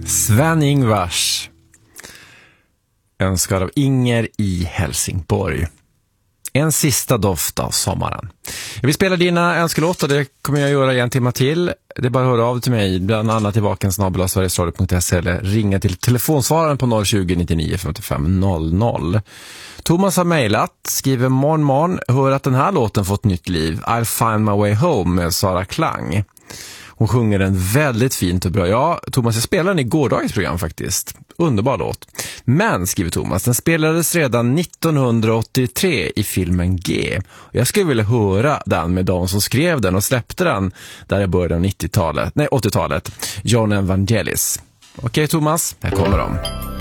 Sven-Ingvars. Önskar av Inger i Helsingborg. En sista doft av sommaren. Jag vill spela dina önskelåtar, det kommer jag göra i en timme till. Det är bara att höra av till mig, bland annat i vakensnabel@sverigesradio.se eller ringa till telefonsvararen på 020 99 55 00. Thomas har mejlat, skriver morgon, hör att den här låten fått nytt liv. I'll find my way home med Sara Klang. Hon sjunger den väldigt fint och bra. Ja, Thomas, jag spelade den i gårdagens program faktiskt. Underbar låt. Men, skriver Thomas, den spelades redan 1983 i filmen G. Jag skulle vilja höra den med de som skrev den och släppte den där i början av 80-talet. John Evangelis. Okej, Thomas, här kommer de.